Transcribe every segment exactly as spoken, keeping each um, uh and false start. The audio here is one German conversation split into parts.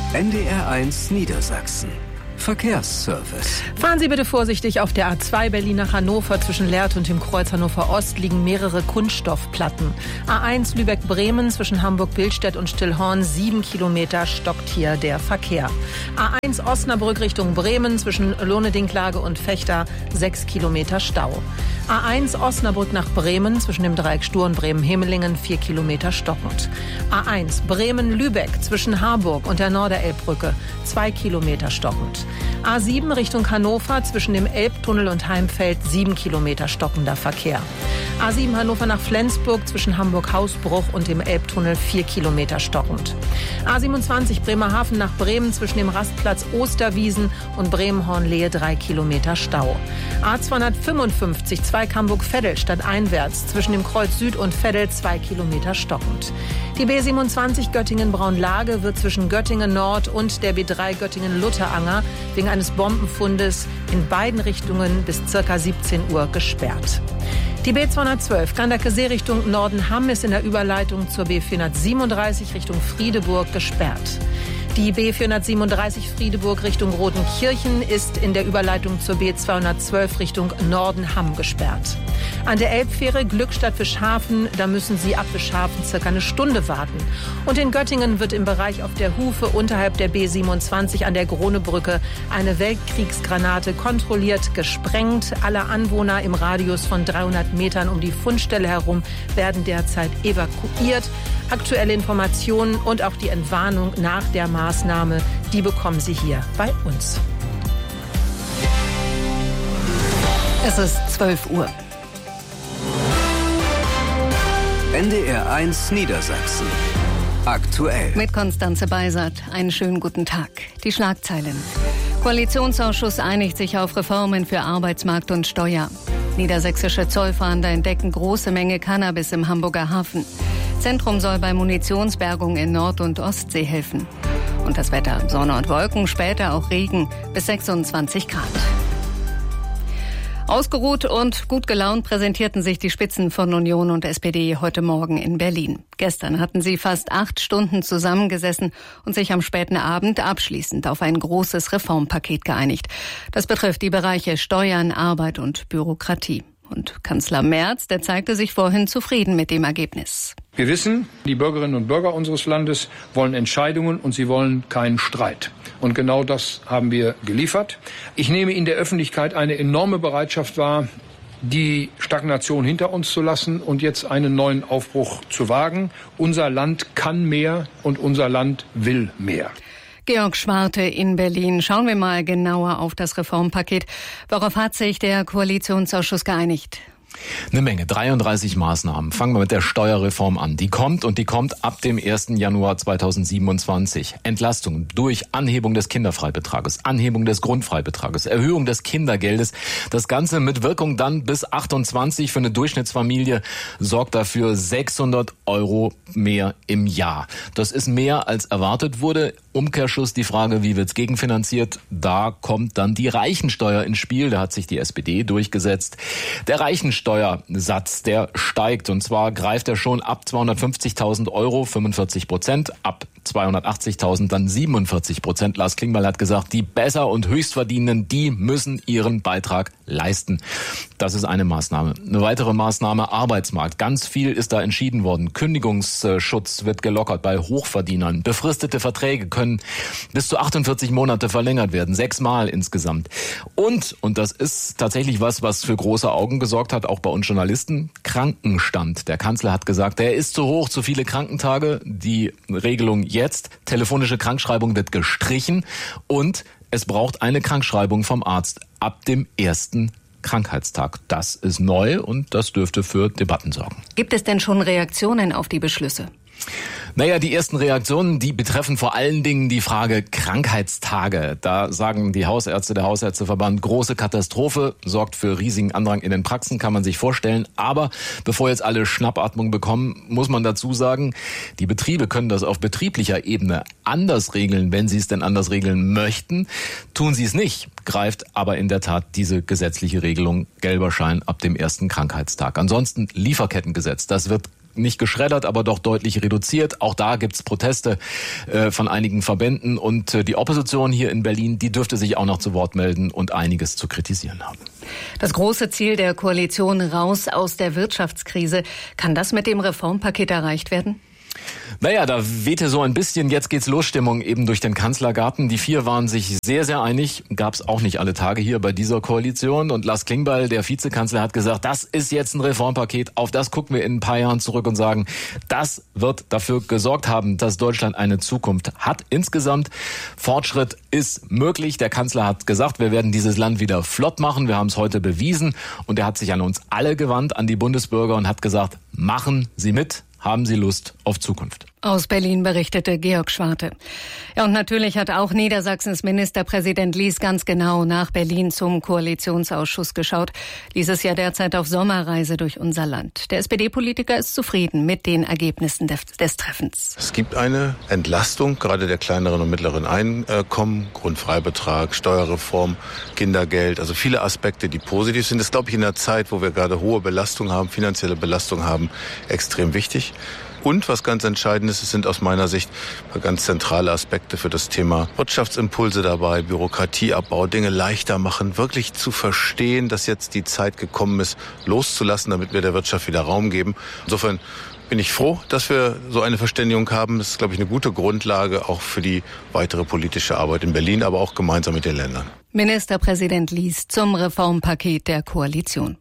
N D R eins Niedersachsen. Verkehrsservice. Fahren Sie bitte vorsichtig auf der A zwei Berlin nach Hannover. Zwischen Lehrte und dem Kreuz Hannover Ost liegen mehrere Kunststoffplatten. A eins Lübeck-Bremen zwischen Hamburg-Billstedt und Stillhorn. Sieben Kilometer stockt hier der Verkehr. A eins Osnabrück Richtung Bremen zwischen Lohne-Dinklage und Vechta. Sechs Kilometer Stau. A eins Osnabrück nach Bremen zwischen dem Dreieck Stur und Bremen-Hemelingen. Vier Kilometer stockend. A eins Bremen-Lübeck zwischen Harburg und der Norderelbbrücke. Zwei Kilometer stockend. A sieben Richtung Hannover zwischen dem Elbtunnel und Heimfeld. Sieben Kilometer stockender Verkehr. A sieben Hannover nach Flensburg zwischen Hamburg-Hausbruch und dem Elbtunnel. Vier Kilometer stockend. A siebenundzwanzig Bremerhaven nach Bremen zwischen dem Rastplatz Osterwiesen und Bremen-Hornlehe. Drei Kilometer Stau. A zweihundertfünfundfünfzig Zweig-Hamburg-Veddel stadteinwärts zwischen dem Kreuz Süd und Veddel. Zwei Kilometer stockend. Die B siebenundzwanzig Göttingen-Braunlage wird zwischen Göttingen Nord und der B drei Göttingen-Lutteranger wegen eines Bombenfundes in beiden Richtungen bis ca. siebzehn Uhr gesperrt. Die B zweihundertzwölf Ganderkesee Richtung Nordenham ist in der Überleitung zur B vierhundertsiebenunddreißig Richtung Friedeburg gesperrt. Die B vierhundertsiebenunddreißig Friedeburg Richtung Rodenkirchen ist in der Überleitung zur B zweihundertzwölf Richtung Nordenham gesperrt. An der Elbfähre Glückstadt Fischhafen, da müssen Sie ab Fischhafen circa eine Stunde warten. Und in Göttingen wird im Bereich auf der Hufe unterhalb der B siebenundzwanzig an der Gronebrücke eine Weltkriegsgranate kontrolliert gesprengt. Alle Anwohner im Radius von dreihundert Metern um die Fundstelle herum werden derzeit evakuiert. Aktuelle Informationen und auch die Entwarnung nach der Maßnahme, die bekommen Sie hier bei uns. Es ist zwölf Uhr. N D R eins Niedersachsen. Aktuell. Mit Konstanze Beisert. Einen schönen guten Tag. Die Schlagzeilen. Koalitionsausschuss einigt sich auf Reformen für Arbeitsmarkt und Steuer. Niedersächsische Zollfahnder entdecken große Menge Cannabis im Hamburger Hafen. Zentrum soll bei Munitionsbergung in Nord- und Ostsee helfen. Und das Wetter: Sonne und Wolken, später auch Regen bis sechsundzwanzig Grad. Ausgeruht und gut gelaunt präsentierten sich die Spitzen von Union und S P D heute Morgen in Berlin. Gestern hatten sie fast acht Stunden zusammengesessen und sich am späten Abend abschließend auf ein großes Reformpaket geeinigt. Das betrifft die Bereiche Steuern, Arbeit und Bürokratie. Und Kanzler Merz, der zeigte sich vorhin zufrieden mit dem Ergebnis. Wir wissen, die Bürgerinnen und Bürger unseres Landes wollen Entscheidungen und sie wollen keinen Streit. Und genau das haben wir geliefert. Ich nehme in der Öffentlichkeit eine enorme Bereitschaft wahr, die Stagnation hinter uns zu lassen und jetzt einen neuen Aufbruch zu wagen. Unser Land kann mehr und unser Land will mehr. Georg Schwarte in Berlin. Schauen wir mal genauer auf das Reformpaket. Worauf hat sich der Koalitionsausschuss geeinigt? Eine Menge, dreiunddreißig Maßnahmen. Fangen wir mit der Steuerreform an. Die kommt und die kommt ab dem ersten Januar zweitausendsiebenundzwanzig. Entlastung durch Anhebung des Kinderfreibetrages, Anhebung des Grundfreibetrages, Erhöhung des Kindergeldes. Das Ganze mit Wirkung dann bis achtundzwanzig für eine Durchschnittsfamilie sorgt dafür sechshundert Euro mehr im Jahr. Das ist mehr als erwartet wurde. Umkehrschluss die Frage, wie wird's gegenfinanziert? Da kommt dann die Reichensteuer ins Spiel. Da hat sich die S P D durchgesetzt. Der Reichensteuersatz, der steigt. Und zwar greift er schon ab zweihundertfünfzigtausend Euro, fünfundvierzig Prozent, ab zweihundertachtzigtausend dann siebenundvierzig Prozent. Lars Klingbeil hat gesagt, die Besser- und Höchstverdienenden, die müssen ihren Beitrag leisten. Das ist eine Maßnahme. Eine weitere Maßnahme, Arbeitsmarkt. Ganz viel ist da entschieden worden. Kündigungsschutz wird gelockert bei Hochverdienern. Befristete Verträge können bis zu achtundvierzig Monate verlängert werden. Sechsmal insgesamt. Und, und das ist tatsächlich was, was für große Augen gesorgt hat, auch bei uns Journalisten, Krankenstand. Der Kanzler hat gesagt, der ist zu hoch, zu viele Krankentage. Die Regelung jetzt, telefonische Krankschreibung wird gestrichen und es braucht eine Krankschreibung vom Arzt ab dem ersten Krankheitstag. Das ist neu und das dürfte für Debatten sorgen. Gibt es denn schon Reaktionen auf die Beschlüsse? Naja, die ersten Reaktionen, die betreffen vor allen Dingen die Frage Krankheitstage. Da sagen die Hausärzte, der Hausärzteverband, große Katastrophe, sorgt für riesigen Andrang in den Praxen, kann man sich vorstellen. Aber bevor jetzt alle Schnappatmung bekommen, muss man dazu sagen, die Betriebe können das auf betrieblicher Ebene anders regeln, wenn sie es denn anders regeln möchten. Tun sie es nicht, greift aber in der Tat diese gesetzliche Regelung gelber Schein ab dem ersten Krankheitstag. Ansonsten Lieferkettengesetz, das wird nicht geschreddert, aber doch deutlich reduziert. Auch da gibt's Proteste äh, von einigen Verbänden und äh, die Opposition hier in Berlin, die dürfte sich auch noch zu Wort melden und einiges zu kritisieren haben. Das große Ziel der Koalition raus aus der Wirtschaftskrise, kann das mit dem Reformpaket erreicht werden? Naja, da wehte so ein bisschen, jetzt geht's los, Stimmung eben durch den Kanzlergarten. Die vier waren sich sehr, sehr einig. Gab's auch nicht alle Tage hier bei dieser Koalition. Und Lars Klingbeil, der Vizekanzler, hat gesagt, das ist jetzt ein Reformpaket. Auf das gucken wir in ein paar Jahren zurück und sagen, das wird dafür gesorgt haben, dass Deutschland eine Zukunft hat. Insgesamt, Fortschritt ist möglich. Der Kanzler hat gesagt, wir werden dieses Land wieder flott machen. Wir haben es heute bewiesen. Und er hat sich an uns alle gewandt, an die Bundesbürger, und hat gesagt, machen Sie mit. Haben Sie Lust auf Zukunft? Aus Berlin berichtete Georg Schwarte. Ja, und natürlich hat auch Niedersachsens Ministerpräsident Lies ganz genau nach Berlin zum Koalitionsausschuss geschaut. Lies ist ja derzeit auf Sommerreise durch unser Land. Der S P D-Politiker ist zufrieden mit den Ergebnissen des, des Treffens. Es gibt eine Entlastung, gerade der kleineren und mittleren Einkommen, Grundfreibetrag, Steuerreform, Kindergeld, also viele Aspekte, die positiv sind. Das ist, glaube ich, in der Zeit, wo wir gerade hohe Belastung haben, finanzielle Belastung haben, extrem wichtig. Und was ganz entscheidend ist, es sind aus meiner Sicht ganz zentrale Aspekte für das Thema Wirtschaftsimpulse dabei, Bürokratieabbau, Dinge leichter machen, wirklich zu verstehen, dass jetzt die Zeit gekommen ist, loszulassen, damit wir der Wirtschaft wieder Raum geben. Insofern bin ich froh, dass wir so eine Verständigung haben. Das ist, glaube ich, eine gute Grundlage auch für die weitere politische Arbeit in Berlin, aber auch gemeinsam mit den Ländern. Ministerpräsident Lies zum Reformpaket der Koalition.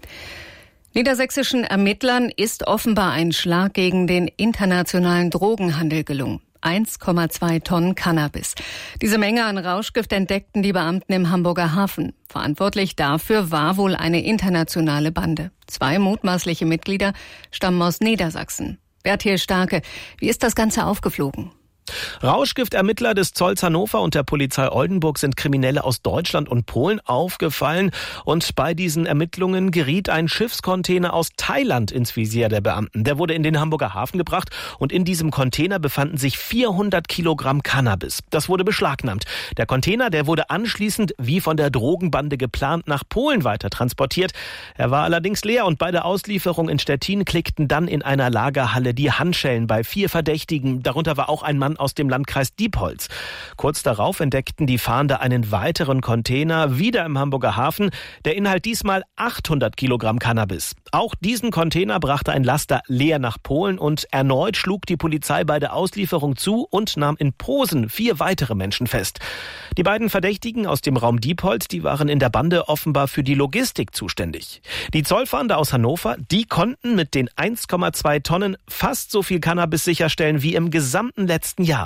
Niedersächsischen Ermittlern ist offenbar ein Schlag gegen den internationalen Drogenhandel gelungen. eins Komma zwei Tonnen Cannabis. Diese Menge an Rauschgift entdeckten die Beamten im Hamburger Hafen. Verantwortlich dafür war wohl eine internationale Bande. Zwei mutmaßliche Mitglieder stammen aus Niedersachsen. Bertil Starke, wie ist das Ganze aufgeflogen? Rauschgiftermittler des Zolls Hannover und der Polizei Oldenburg sind Kriminelle aus Deutschland und Polen aufgefallen. Und bei diesen Ermittlungen geriet ein Schiffscontainer aus Thailand ins Visier der Beamten. Der wurde in den Hamburger Hafen gebracht und in diesem Container befanden sich vierhundert Kilogramm Cannabis. Das wurde beschlagnahmt. Der Container, der wurde anschließend, wie von der Drogenbande geplant, nach Polen weiter transportiert. Er war allerdings leer und bei der Auslieferung in Stettin klickten dann in einer Lagerhalle die Handschellen bei vier Verdächtigen. Darunter war auch ein Mann aus dem Landkreis Diepholz. Kurz darauf entdeckten die Fahnder einen weiteren Container, wieder im Hamburger Hafen. Der Inhalt diesmal achthundert Kilogramm Cannabis. Auch diesen Container brachte ein Laster leer nach Polen und erneut schlug die Polizei bei der Auslieferung zu und nahm in Posen vier weitere Menschen fest. Die beiden Verdächtigen aus dem Raum Diepholz, die waren in der Bande offenbar für die Logistik zuständig. Die Zollfahnder aus Hannover, die konnten mit den eins Komma zwei Tonnen fast so viel Cannabis sicherstellen wie im gesamten letzten Jahr.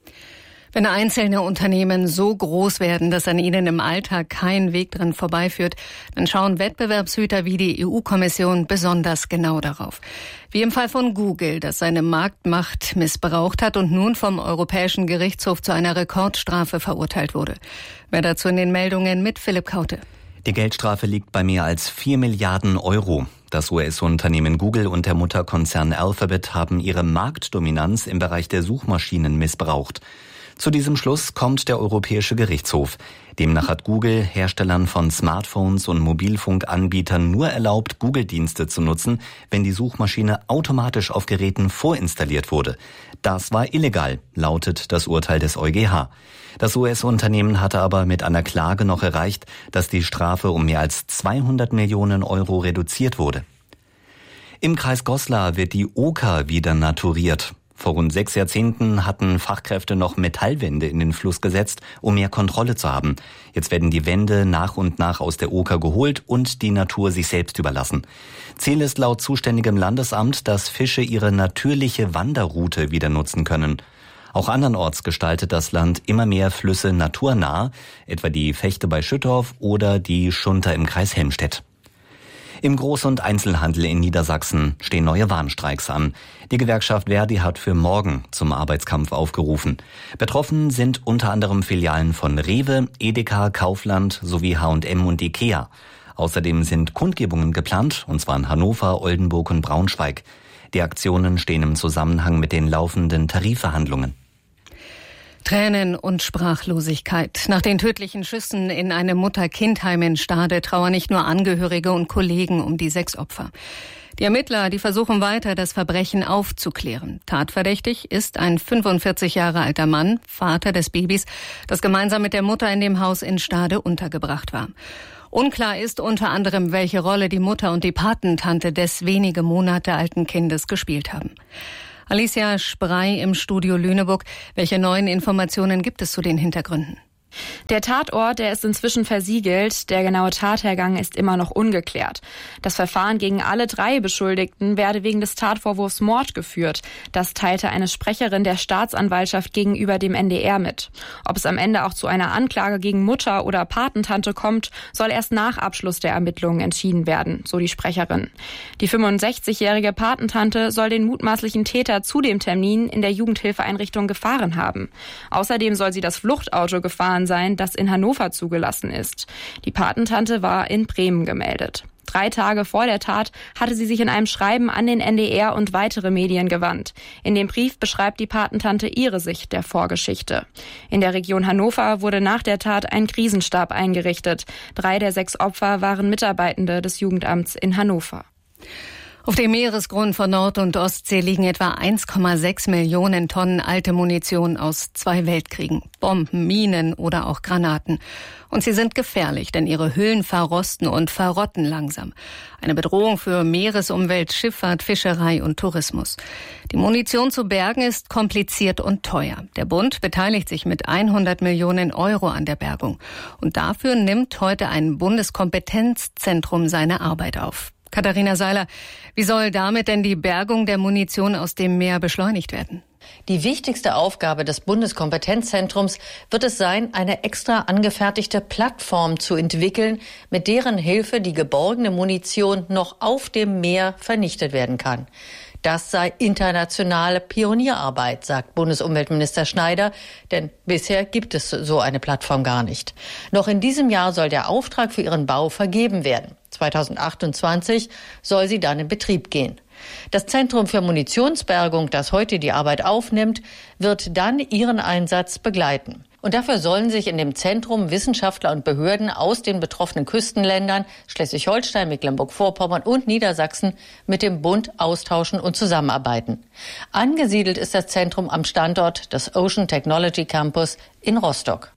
Wenn einzelne Unternehmen so groß werden, dass an ihnen im Alltag kein Weg dran vorbeiführt, dann schauen Wettbewerbshüter wie die E U-Kommission besonders genau darauf. Wie im Fall von Google, das seine Marktmacht missbraucht hat und nun vom Europäischen Gerichtshof zu einer Rekordstrafe verurteilt wurde. Mehr dazu in den Meldungen mit Philipp Kaute. Die Geldstrafe liegt bei mehr als vier Milliarden Euro. Das U S-Unternehmen Google und der Mutterkonzern Alphabet haben ihre Marktdominanz im Bereich der Suchmaschinen missbraucht. Zu diesem Schluss kommt der Europäische Gerichtshof. Demnach hat Google Herstellern von Smartphones und Mobilfunkanbietern nur erlaubt, Google-Dienste zu nutzen, wenn die Suchmaschine automatisch auf Geräten vorinstalliert wurde. Das war illegal, lautet das Urteil des EuGH. Das U S-Unternehmen hatte aber mit einer Klage noch erreicht, dass die Strafe um mehr als zweihundert Millionen Euro reduziert wurde. Im Kreis Goslar wird die Oker wieder naturiert. Vor rund sechs Jahrzehnten hatten Fachkräfte noch Metallwände in den Fluss gesetzt, um mehr Kontrolle zu haben. Jetzt werden die Wände nach und nach aus der Oker geholt und die Natur sich selbst überlassen. Ziel ist laut zuständigem Landesamt, dass Fische ihre natürliche Wanderroute wieder nutzen können. Auch andernorts gestaltet das Land immer mehr Flüsse naturnah, etwa die Vechte bei Schüttorf oder die Schunter im Kreis Helmstedt. Im Groß- und Einzelhandel in Niedersachsen stehen neue Warnstreiks an. Die Gewerkschaft Verdi hat für morgen zum Arbeitskampf aufgerufen. Betroffen sind unter anderem Filialen von Rewe, Edeka, Kaufland sowie H und M und Ikea. Außerdem sind Kundgebungen geplant, und zwar in Hannover, Oldenburg und Braunschweig. Die Aktionen stehen im Zusammenhang mit den laufenden Tarifverhandlungen. Tränen und Sprachlosigkeit. Nach den tödlichen Schüssen in einem Mutter-Kind-Heim in Stade trauern nicht nur Angehörige und Kollegen um die sechs Opfer. Die Ermittler, die versuchen weiter, das Verbrechen aufzuklären. Tatverdächtig ist ein fünfundvierzig Jahre alter Mann, Vater des Babys, das gemeinsam mit der Mutter in dem Haus in Stade untergebracht war. Unklar ist unter anderem, welche Rolle die Mutter und die Patentante des wenige Monate alten Kindes gespielt haben. Alicia Sprey im Studio Lüneburg. Welche neuen Informationen gibt es zu den Hintergründen? Der Tatort, der ist inzwischen versiegelt. Der genaue Tathergang ist immer noch ungeklärt. Das Verfahren gegen alle drei Beschuldigten werde wegen des Tatvorwurfs Mord geführt. Das teilte eine Sprecherin der Staatsanwaltschaft gegenüber dem N D R mit. Ob es am Ende auch zu einer Anklage gegen Mutter oder Patentante kommt, soll erst nach Abschluss der Ermittlungen entschieden werden, so die Sprecherin. Die fünfundsechzigjährige Patentante soll den mutmaßlichen Täter zu dem Termin in der Jugendhilfeeinrichtung gefahren haben. Außerdem soll sie das Fluchtauto gefahren sein, das in Hannover zugelassen ist. Die Patentante war in Bremen gemeldet. Drei Tage vor der Tat hatte sie sich in einem Schreiben an den N D R und weitere Medien gewandt. In dem Brief beschreibt die Patentante ihre Sicht der Vorgeschichte. In der Region Hannover wurde nach der Tat ein Krisenstab eingerichtet. Drei der sechs Opfer waren Mitarbeitende des Jugendamts in Hannover. Auf dem Meeresgrund von Nord- und Ostsee liegen etwa eins Komma sechs Millionen Tonnen alte Munition aus zwei Weltkriegen. Bomben, Minen oder auch Granaten. Und sie sind gefährlich, denn ihre Hüllen verrosten und verrotten langsam. Eine Bedrohung für Meeresumwelt, Schifffahrt, Fischerei und Tourismus. Die Munition zu bergen ist kompliziert und teuer. Der Bund beteiligt sich mit hundert Millionen Euro an der Bergung. Und dafür nimmt heute ein Bundeskompetenzzentrum seine Arbeit auf. Katharina Seiler, wie soll damit denn die Bergung der Munition aus dem Meer beschleunigt werden? Die wichtigste Aufgabe des Bundeskompetenzzentrums wird es sein, eine extra angefertigte Plattform zu entwickeln, mit deren Hilfe die geborgene Munition noch auf dem Meer vernichtet werden kann. Das sei internationale Pionierarbeit, sagt Bundesumweltminister Schneider, denn bisher gibt es so eine Plattform gar nicht. Noch in diesem Jahr soll der Auftrag für ihren Bau vergeben werden. zweitausendachtundzwanzig soll sie dann in Betrieb gehen. Das Zentrum für Munitionsbergung, das heute die Arbeit aufnimmt, wird dann ihren Einsatz begleiten. Und dafür sollen sich in dem Zentrum Wissenschaftler und Behörden aus den betroffenen Küstenländern Schleswig-Holstein, Mecklenburg-Vorpommern und Niedersachsen mit dem Bund austauschen und zusammenarbeiten. Angesiedelt ist das Zentrum am Standort des Ocean Technology Campus in Rostock.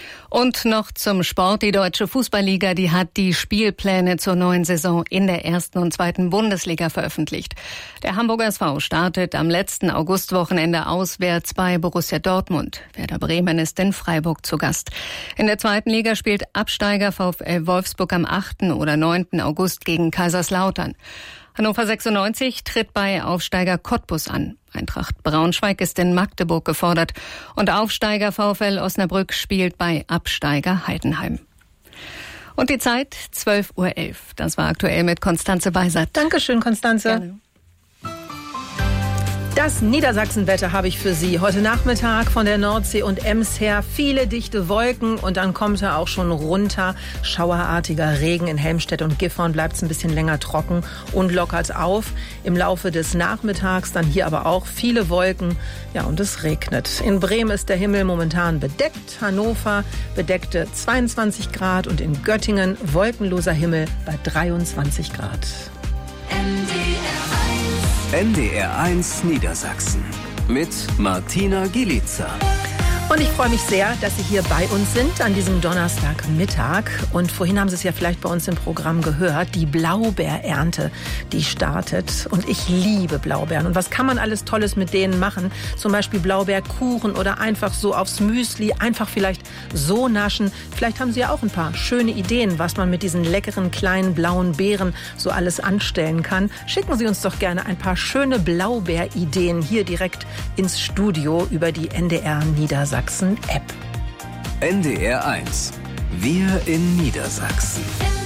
Und noch zum Sport. Die Deutsche Fußballliga, die hat die Spielpläne zur neuen Saison in der ersten und zweiten Bundesliga veröffentlicht. Der Hamburger S V startet am letzten Augustwochenende auswärts bei Borussia Dortmund. Werder Bremen ist in Freiburg zu Gast. In der zweiten Liga spielt Absteiger VfL Wolfsburg am achten oder neunten August gegen Kaiserslautern. Hannover sechsundneunzig tritt bei Aufsteiger Cottbus an. Eintracht Braunschweig ist in Magdeburg gefordert und Aufsteiger VfL Osnabrück spielt bei Absteiger Heidenheim. Und die Zeit zwölf Uhr elf. Das war aktuell mit Konstanze Beisert. Dankeschön, Konstanze. Gerne. Das Niedersachsenwetter habe ich für Sie. Heute Nachmittag von der Nordsee und Ems her viele dichte Wolken und dann kommt er auch schon runter. Schauerartiger Regen in Helmstedt und Gifhorn, bleibt es ein bisschen länger trocken und lockert auf. Im Laufe des Nachmittags dann hier aber auch viele Wolken. Ja, und es regnet. In Bremen ist der Himmel momentan bedeckt. Hannover bedeckte zweiundzwanzig Grad und in Göttingen wolkenloser Himmel bei dreiundzwanzig Grad. N D R eins Niedersachsen mit Martina Gielica. Und ich freue mich sehr, dass Sie hier bei uns sind an diesem Donnerstagmittag. Und vorhin haben Sie es ja vielleicht bei uns im Programm gehört, die Blaubeerernte, die startet. Und ich liebe Blaubeeren. Und was kann man alles Tolles mit denen machen? Zum Beispiel Blaubeerkuchen oder einfach so aufs Müsli, einfach vielleicht so naschen. Vielleicht haben Sie ja auch ein paar schöne Ideen, was man mit diesen leckeren kleinen blauen Beeren so alles anstellen kann. Schicken Sie uns doch gerne ein paar schöne Blaubeerideen hier direkt ins Studio über die N D R Niedersachsen App. N D R eins. Wir in Niedersachsen.